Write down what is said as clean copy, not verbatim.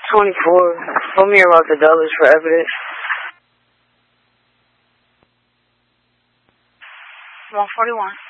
24. Phone me about the dollars for evidence. 141.